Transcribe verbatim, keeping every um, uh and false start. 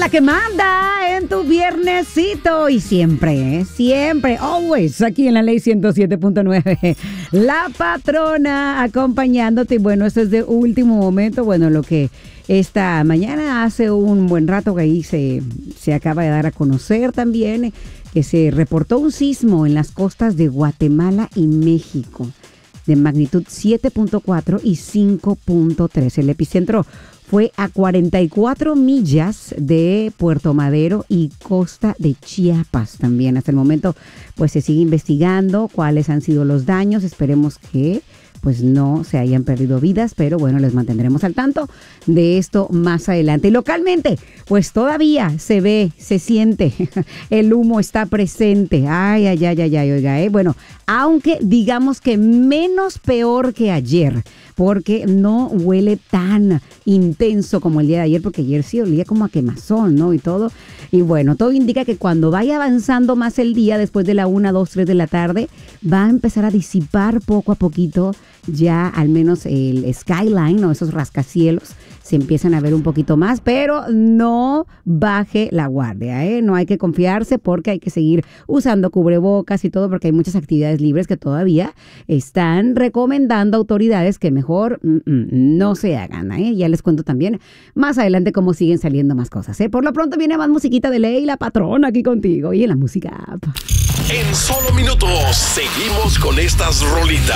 la que manda en tu viernesito. Y siempre, ¿eh? siempre, always, aquí en la Ley ciento siete punto nueve. La patrona acompañándote. Y bueno, esto es de último momento. Bueno, lo que esta mañana, hace un buen rato que ahí se, se acaba de dar a conocer también, que se reportó un sismo en las costas de Guatemala y México de magnitud siete punto cuatro y cinco punto tres. El epicentro fue a cuarenta y cuatro millas de Puerto Madero y costa de Chiapas también. Hasta el momento pues se sigue investigando cuáles han sido los daños. Esperemos que pues no se hayan perdido vidas, pero bueno, les mantendremos al tanto de esto más adelante. Y localmente, pues todavía se ve, se siente, el humo está presente. Ay, ay, ay, ay, ay, oiga, eh. Bueno, aunque digamos que menos peor que ayer, porque no huele tan intenso como el día de ayer, porque ayer sí olía como a quemazón, ¿no? Y todo. Y bueno, todo indica que cuando vaya avanzando más el día, después de la una, dos, tres de la tarde, va a empezar a disipar poco a poquito ya al menos el skyline o esos rascacielos se empiezan a ver un poquito más, pero no baje la guardia, ¿eh? No hay que confiarse porque hay que seguir usando cubrebocas y todo, porque hay muchas actividades libres que todavía están recomendando autoridades que mejor mm, mm, no se hagan, ¿eh? Ya les cuento también más adelante cómo siguen saliendo más cosas, ¿eh? Por lo pronto viene más musiquita de Ley, la patrona aquí contigo y en la música app. En solo minutos seguimos con estas rolitas.